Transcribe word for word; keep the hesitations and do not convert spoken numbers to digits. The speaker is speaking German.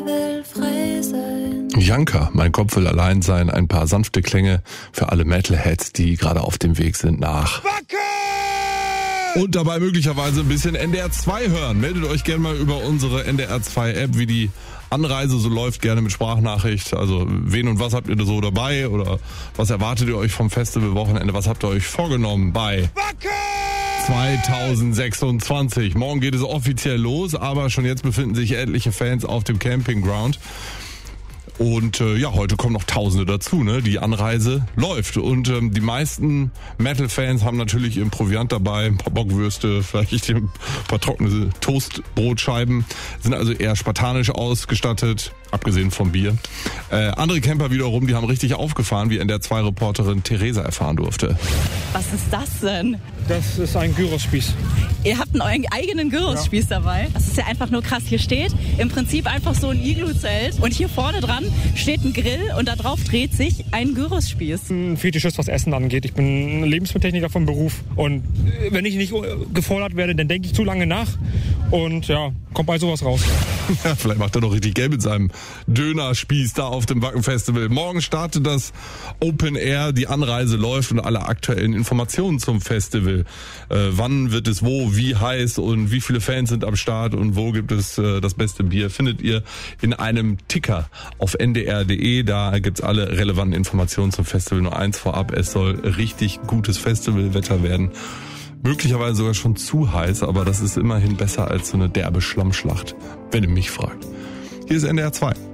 will frei sein. Janka, mein Kopf will allein sein, ein paar sanfte Klänge für alle Metalheads, die gerade auf dem Weg sind nach Wacken! Und dabei möglicherweise ein bisschen N D R zwei hören. Meldet euch gerne mal über unsere N D R zwei App, wie die Anreise so läuft, gerne mit Sprachnachricht. Also wen und was habt ihr da so dabei oder was erwartet ihr euch vom Festivalwochenende? Was habt ihr euch vorgenommen bei Wacken zwanzig sechsundzwanzig? Morgen geht es offiziell los, aber schon jetzt befinden sich etliche Fans auf dem Campingground. Und äh, ja, heute kommen noch Tausende dazu, ne? Die Anreise läuft. Und ähm, die meisten Metal-Fans haben natürlich ihren Proviant dabei, ein paar Bockwürste, vielleicht ein paar trockene Toastbrotscheiben, sind also eher spartanisch ausgestattet, abgesehen vom Bier. Äh, andere Camper wiederum, die haben richtig aufgefahren, wie N D R zwei Reporterin Theresa erfahren durfte. Was ist das denn? Das ist ein Gyrospieß. Ihr habt einen eigenen Gyrospieß ja. dabei. Das ist ja einfach nur krass. Hier steht im Prinzip einfach so ein Iglu-Zelt und hier vorne dran steht ein Grill und da drauf dreht sich ein Gyrospieß. Ein Fetischist, was Essen angeht. Ich bin Lebensmittelltechniker vom Beruf und wenn ich nicht gefordert werde, dann denke ich zu lange nach und ja, kommt bei sowas raus. Ja, vielleicht macht er doch richtig Geld mit seinem Dönerspieß da auf dem Wacken-Festival. Morgen startet das Open Air, die Anreise läuft und alle aktuellen Informationen zum Festival. Äh, wann wird es wo, wie heiß und wie viele Fans sind am Start und wo gibt es äh, das beste Bier, findet ihr in einem Ticker auf n d r punkt d e. Da gibt's alle relevanten Informationen zum Festival. Nur eins vorab, es soll richtig gutes Festivalwetter werden. Möglicherweise sogar schon zu heiß, aber das ist immerhin besser als so eine derbe Schlammschlacht, wenn ihr mich fragt. Hier ist N D R zwei.